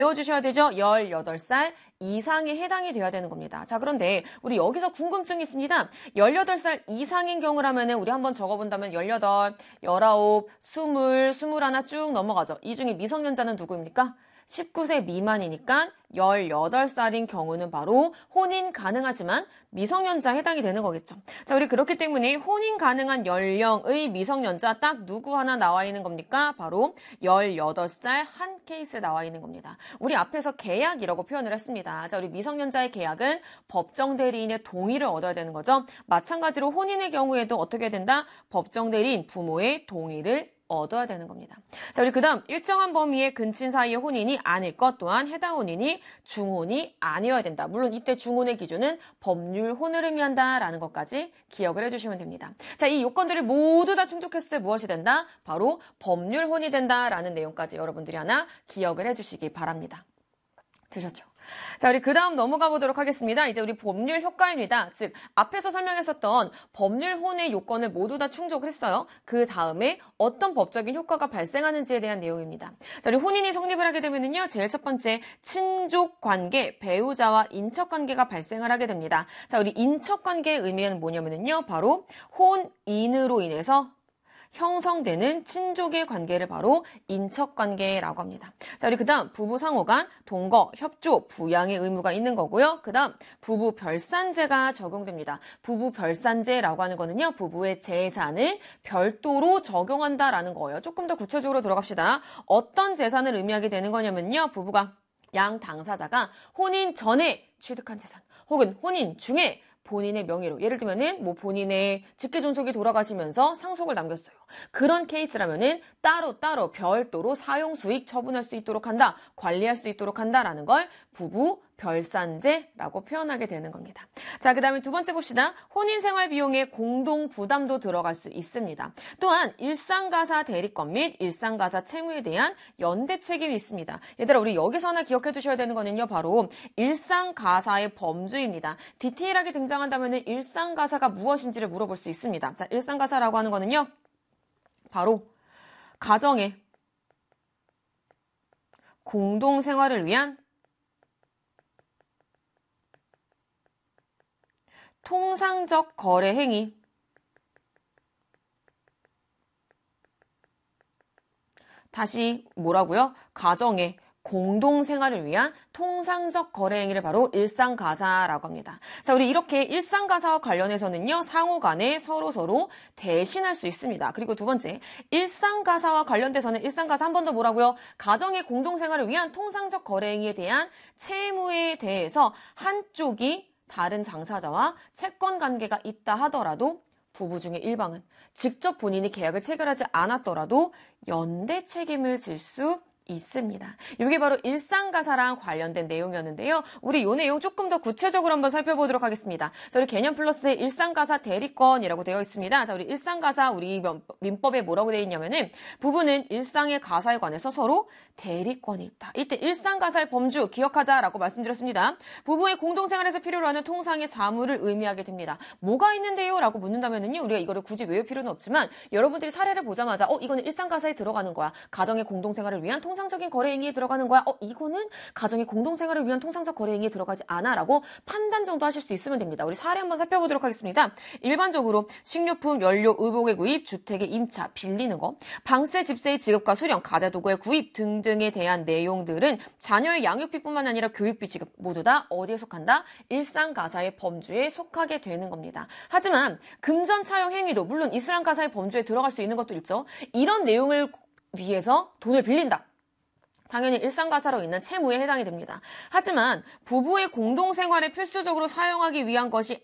외워주셔야 되죠? 18살 이상에 해당이 돼야 되는 겁니다. 자, 그런데 우리 여기서 궁금증이 있습니다. 18살 이상인 경우라면은 우리 한번 적어본다면 18, 19, 20, 21 쭉 넘어가죠. 이 중에 미성년자는 누구입니까? 19세 미만이니까 18살인 경우는 바로 혼인 가능하지만 미성년자 해당이 되는 거겠죠. 자, 우리 그렇기 때문에 혼인 가능한 연령의 미성년자 딱 누구 하나 나와 있는 겁니까? 바로 18살 한 케이스 나와 있는 겁니다. 우리 앞에서 계약이라고 표현을 했습니다. 자, 우리 미성년자의 계약은 법정 대리인의 동의를 얻어야 되는 거죠. 마찬가지로 혼인의 경우에도 어떻게 해야 된다? 법정 대리인 부모의 동의를 얻어야 되는 겁니다. 자, 우리 그 다음 일정한 범위의 근친 사이의 혼인이 아닐 것 또한 해당 혼인이 중혼이 아니어야 된다. 물론 이때 중혼의 기준은 법률 혼을 의미한다라는 것까지 기억을 해주시면 됩니다. 자, 이 요건들이 모두 다 충족했을 때 무엇이 된다? 바로 법률 혼이 된다라는 내용까지 여러분들이 하나 기억을 해주시기 바랍니다. 되셨죠? 자, 우리 그 다음 넘어가 보도록 하겠습니다. 이제 우리 법률 효과입니다. 즉, 앞에서 설명했었던 법률 혼의 요건을 모두 다 충족을 했어요. 그 다음에 어떤 법적인 효과가 발생하는지에 대한 내용입니다. 자, 우리 혼인이 성립을 하게 되면은요, 제일 첫 번째, 친족 관계, 배우자와 인척 관계가 발생을 하게 됩니다. 자, 우리 인척 관계의 의미는 뭐냐면은요, 바로 혼인으로 인해서 형성되는 친족의 관계를 바로 인척관계라고 합니다. 자, 우리 그 다음 부부 상호간 동거, 협조, 부양의 의무가 있는 거고요. 그 다음 부부 별산제가 적용됩니다. 부부 별산제라고 하는 거는요, 부부의 재산을 별도로 적용한다라는 거예요. 조금 더 구체적으로 들어갑시다. 어떤 재산을 의미하게 되는 거냐면요, 부부가 양 당사자가 혼인 전에 취득한 재산 혹은 혼인 중에 본인의 명의로, 예를 들면은 뭐 본인의 직계존속이 돌아가시면서 상속을 남겼어요. 그런 케이스라면은 따로 별도로 사용수익 처분할 수 있도록 한다, 관리할 수 있도록 한다라는 걸 부부 별산제라고 표현하게 되는 겁니다. 자, 그 다음에 두 번째 봅시다. 혼인생활 비용의 공동 부담도 들어갈 수 있습니다. 또한 일상가사 대리권 및 일상가사 채무에 대한 연대 책임이 있습니다. 얘들아, 우리 여기서 하나 기억해 두셔야 되는 거는요, 바로 일상가사의 범주입니다. 디테일하게 등장한다면 일상가사가 무엇인지를 물어볼 수 있습니다. 자, 일상가사라고 하는 거는요, 바로 가정의 공동생활을 위한 통상적 거래 행위, 다시 뭐라고요? 가정의 공동생활을 위한 통상적 거래 행위를 바로 일상가사라고 합니다. 자, 우리 이렇게 일상가사와 관련해서는요, 상호 간에 서로 대신할 수 있습니다. 그리고 두 번째, 일상가사와 관련돼서는 일상가사 한 번 더 뭐라고요? 가정의 공동생활을 위한 통상적 거래 행위에 대한 채무에 대해서 한쪽이 다른 당사자와 채권 관계가 있다 하더라도 부부 중에 일방은 직접 본인이 계약을 체결하지 않았더라도 연대 책임을 질 수 있습니다. 이게 바로 일상가사랑 관련된 내용이었는데요. 우리 이 내용 조금 더 구체적으로 한번 살펴보도록 하겠습니다. 자, 우리 개념 플러스에 일상가사 대리권이라고 되어 있습니다. 자, 우리 일상가사 우리 민법에 뭐라고 되어 있냐면은 부부는 일상의 가사에 관해서 서로 대리권이 있다. 이때 일상가사의 범주 기억하자라고 말씀드렸습니다. 부부의 공동생활에서 필요로 하는 통상의 사무를 의미하게 됩니다. 뭐가 있는데요? 라고 묻는다면은요, 우리가 이거를 굳이 외울 필요는 없지만 여러분들이 사례를 보자마자 이거는 일상가사에 들어가는 거야. 가정의 공동생활을 위한 통상적인 거래 행위에 들어가는 거야. 이거는 가정의 공동생활을 위한 통상적 거래 행위에 들어가지 않아 라고 판단 정도 하실 수 있으면 됩니다. 우리 사례 한번 살펴보도록 하겠습니다. 일반적으로 식료품, 연료, 의복의 구입, 주택의 임차, 빌리는 거, 방세, 집세의 지급과 수령, 가자도구의 구입 등등에 대한 내용들은 자녀의 양육비뿐만 아니라 교육비 지급 모두 다 어디에 속한다? 일상가사의 범주에 속하게 되는 겁니다. 하지만 금전 차용 행위도 물론 일상가사의 범주에 들어갈 수 있는 것도 있죠. 이런 내용을 위해서 돈을 빌린다. 당연히 일상가사로 인한 채무에 해당이 됩니다. 하지만 부부의 공동생활에 필수적으로 사용하기 위한 것이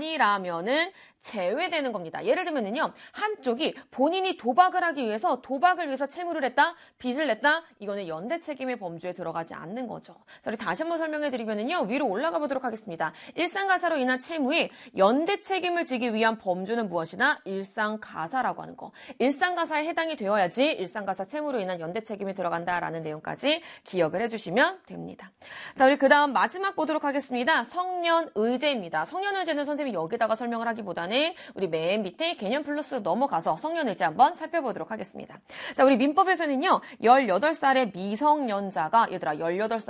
아니라면은 제외되는 겁니다. 예를 들면은요, 한쪽이 본인이 도박을 하기 위해서 채무를 했다, 빚을 냈다, 이거는 연대 책임의 범주에 들어가지 않는 거죠. 자, 우리 다시 한번 설명해 드리면은요, 위로 올라가 보도록 하겠습니다. 일상가사로 인한 채무에 연대 책임을 지기 위한 범주는 무엇이나 일상가사라고 하는 거. 일상가사에 해당이 되어야지 일상가사 채무로 인한 연대 책임이 들어간다라는 내용까지 기억을 해주시면 됩니다. 자, 우리 그 다음 마지막 보도록 하겠습니다. 성년의제입니다. 성년의제는 선생님이 여기다가 설명을 하기보다는 우리 맨 밑에 개념 플러스 넘어가서 성년의제 한번 살펴보도록 하겠습니다. 자, 우리 민법에서는요, 18살의 미성년자가, 얘들아, 18살